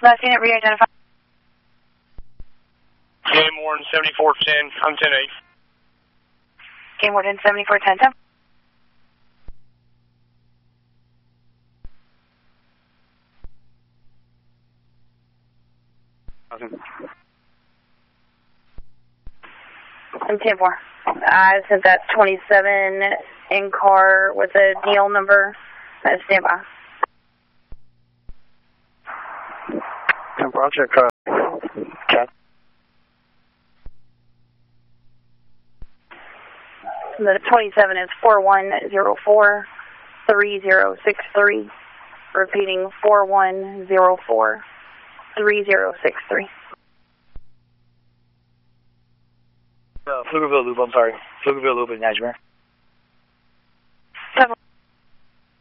Last unit re-identified. Game Warden 7410, I'm 10-8. Game Warden 7410. I'm 10-4. I sent that 27 in car with a deal number. Stand by. Roger, Cat. The 27 is 4104-3063. Repeating 4104-3063. Pflugerville Loop, I'm sorry. Pflugerville Loop in Nashville.